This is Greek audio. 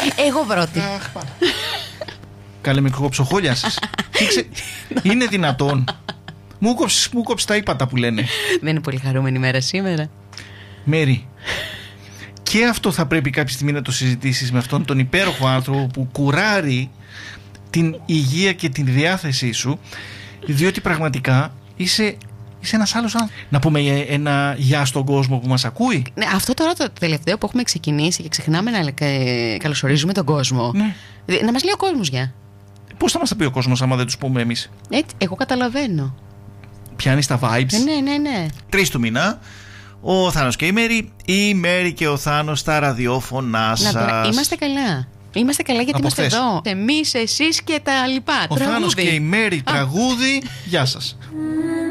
Εγώ πρώτη. Καλέ με κοκοψοχόλια σας. Είναι δυνατόν? Μου κόψεις τα ύπατα που λένε. Δεν είναι πολύ χαρούμενη ημέρα σήμερα. Μέρη, και αυτό θα πρέπει κάποια στιγμή να το συζητήσεις με αυτόν τον υπέροχο άνθρωπο που κουράρει την υγεία και την διάθεσή σου, διότι πραγματικά είσαι ένας άλλος άνθρωπος. Να πούμε ένα γεια στον κόσμο που μας ακούει. Ναι, αυτό τώρα το τελευταίο που έχουμε ξεκινήσει και ξεχνάμε να καλωσορίζουμε τον κόσμο. Ναι. Να μας λέει ο κόσμος γεια. Πώς θα μας τα πει ο κόσμος άμα δεν τους πούμε εμείς? Έτσι, εγώ καταλαβαίνω. Πιάνεις τα vibes. Ναι. 3 του μήνα, ο Θάνος και η Μέρη, η Μέρη και ο Θάνος στα ραδιόφωνά σας. Είμαστε καλά. Είμαστε καλά γιατί είμαστε εδώ. Εμείς, εσείς και τα λοιπά. Ο Θάνος και η Μέρη τραγούδι. Γεια σας.